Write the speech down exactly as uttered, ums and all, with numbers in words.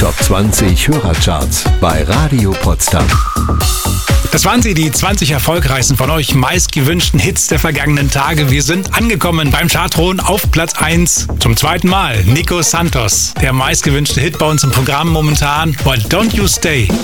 Top zwanzig Hörercharts bei Radio Potsdam. Das waren sie, die zwanzig erfolgreichsten von euch meistgewünschten Hits der vergangenen Tage. Wir sind angekommen beim Chartthron auf Platz eins. Zum zweiten Mal Nico Santos. Der meistgewünschte Hit bei uns im Programm momentan. But Don't You Stay.